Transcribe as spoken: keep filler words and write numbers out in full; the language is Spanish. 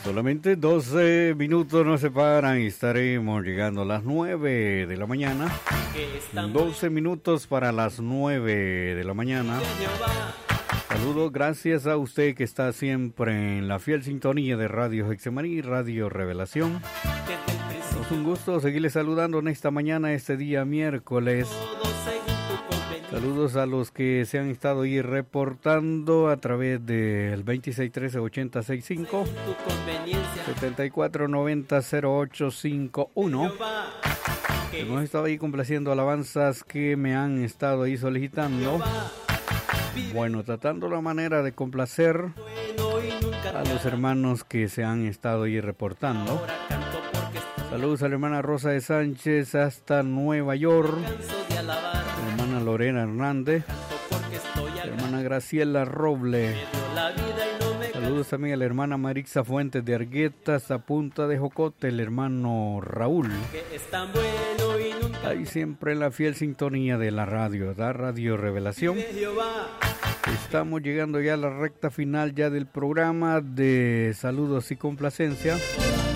Solamente doce minutos nos separan y estaremos llegando a las nueve de la mañana. doce minutos para las nueve de la mañana. Saludos, gracias a usted que está siempre en la fiel sintonía de Radio Hexemaní, Radio Revelación. Es un gusto seguirles saludando en esta mañana, este día miércoles. Saludos a los que se han estado ahí reportando a través del veintiséis trece ochenta sesenta y cinco, setenta y cuatro noventa cero ocho cincuenta y uno. Hemos estado ahí complaciendo alabanzas que me han estado ahí solicitando. Bueno, tratando la manera de complacer a los hermanos que se han estado ahí reportando. Saludos a la hermana Rosa de Sánchez hasta Nueva York. La hermana Lorena Hernández, la hermana Graciela Roble. Saludos también a la hermana Marixa Fuentes de Arguetas a Punta de Jocote, el hermano Raúl. Ahí siempre en la fiel sintonía de la radio, da Radio Revelación. Estamos llegando ya a la recta final ya del programa de saludos y complacencia.